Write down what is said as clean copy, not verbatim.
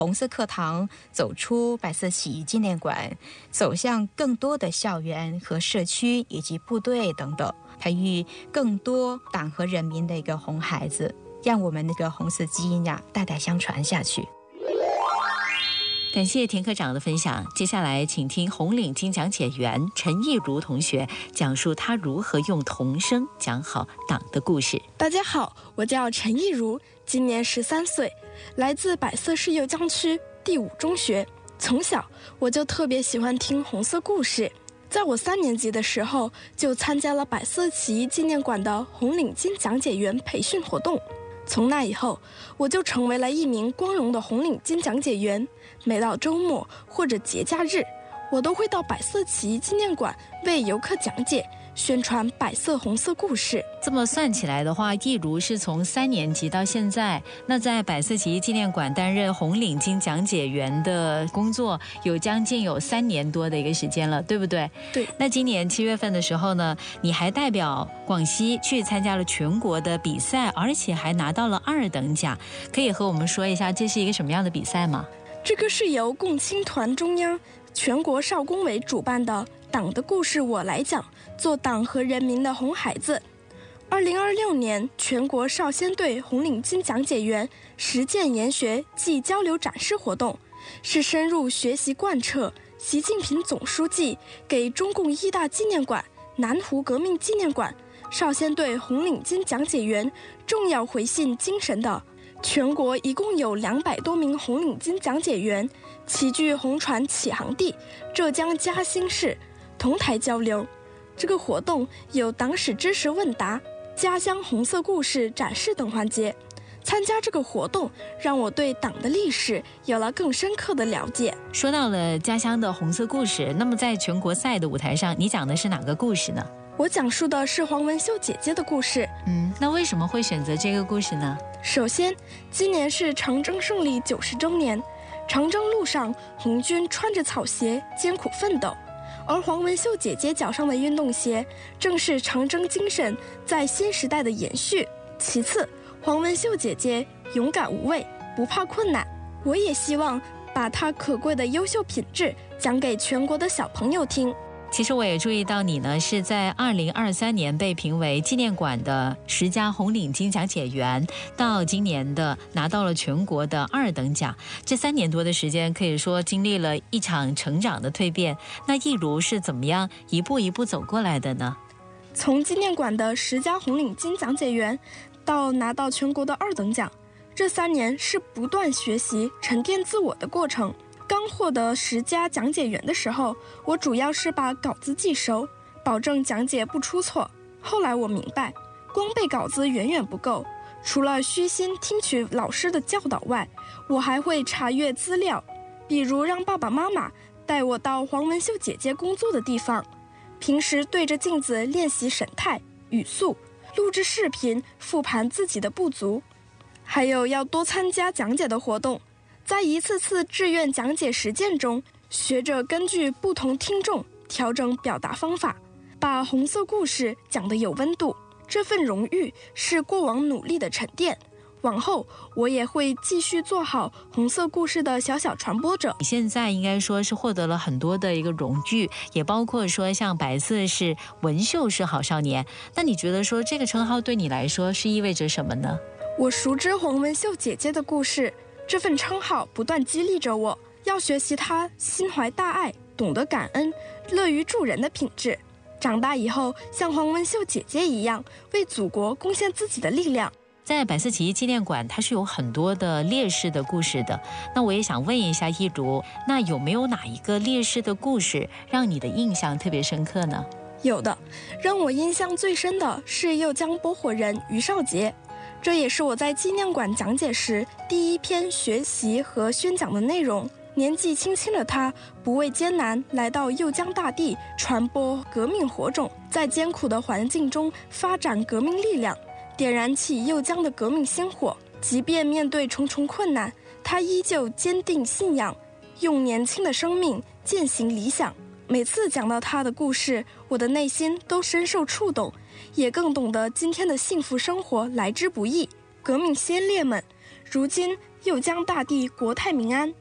红色课堂走出白色起义纪念馆，走向更多的校园和社区以及部队等等，培育更多党和人民的一个红孩子，让我们那个红色基因代代相传下去。 感谢田科长的分享，接下来请听红领巾讲解员陈亦如同学讲述他如何用童声讲好党的故事。 大家好，我叫陈亦如，今年13岁，来自百色市酉江区第5中学。从小我就特别喜欢听红色故事，在我3年级的时候就参加了百色起义纪念馆的红领巾讲解员培训活动。从那以后，我就成为了一名光荣的红领巾讲解员。每到周末或者节假日，我都会到百色起义纪念馆为游客讲解、宣传百色红色故事。 这么算起来的话，亦如是从3年级到现在，那在百色起义纪念馆担任红领巾讲解员的工作，有将近3年多的一个时间了，对不对？ 对。 那今年7月份的时候呢，你还代表广西去参加了全国的比赛，而且还拿到了2等奖，可以和我们说一下这是一个什么样的比赛吗？ 这个是由共青团中央全国少工委主办的党的故事我来讲，做党和人民的红孩子。2026年全国少先队红领巾讲解员实践研学暨交流展示活动，是深入学习贯彻习近平总书记给中共一大纪念馆、南湖革命纪念馆少先队红领巾讲解员重要回信精神的。全国一共有200多名红领巾讲解员齐聚红船起航地浙江嘉兴市，同台交流。这个活动有党史知识问答、家乡红色故事展示等环节。参加这个活动让我对党的历史有了更深刻的了解。 说到了家乡的红色故事，那么在全国赛的舞台上，你讲的是哪个故事呢？ 我讲述的是黄文秀姐姐的故事。 那为什么会选择这个故事呢？ 首先，今年是长征胜利90周年，长征路上红军穿着草鞋艰苦奋斗，而黄文秀姐姐脚上的运动鞋正是长征精神在新时代的延续。其次，黄文秀姐姐勇敢无畏，不怕困难，我也希望把她可贵的优秀品质讲给全国的小朋友听。 其实我也注意到你呢，是在2023年被评为纪念馆的10佳红领巾讲解员，到今年的拿到了全国的2等奖。这3年多的时间，可以说经历了一场成长的蜕变。那亦如是怎么样一步一步走过来的呢？ 从纪念馆的10佳红领巾讲解员到拿到全国的2等奖，这3年是不断学习、沉淀自我的过程。刚获得10佳讲解员的时候，我主要是把稿子记熟，保证讲解不出错。后来我明白，光背稿子远远不够，除了虚心听取老师的教导外，我还会查阅资料，比如让爸爸妈妈带我到黄文秀姐姐工作的地方，平时对着镜子练习神态、语速，录制视频复盘自己的不足，还有要多参加讲解的活动。在一次次志愿讲解实践中，学着根据不同听众调整表达方法，把红色故事讲得有温度。这份荣誉是过往努力的沉淀，往后我也会继续做好红色故事的小小传播者。 你现在应该说是获得了很多的一个荣誉，也包括说像白色是文秀是好少年。那你觉得说这个称号对你来说是意味着什么呢？ 我熟知黄文秀姐姐的故事，这份称号不断激励着我，要学习她心怀大爱、懂得感恩、乐于助人的品质。长大以后，像黄文秀姐姐一样，为祖国贡献自己的力量。 在百色起义纪念馆，它是有很多的烈士的故事的。那我也想问一下亦如，那有没有哪一个烈士的故事让你的印象特别深刻呢？ 有的，让我印象最深的是酉江拨火人于少杰。这也是我在纪念馆讲解时第一篇学习和宣讲的内容。年纪轻轻的他不畏艰难，来到酉江大地传播革命火种，在艰苦的环境中发展革命力量，点燃起酉江的革命星火。即便面对重重困难，他依旧坚定信仰，用年轻的生命践行理想。每次讲到他的故事，我的内心都深受触动，也更懂得今天的幸福生活来之不易。革命先烈们如今又将大地国泰民安。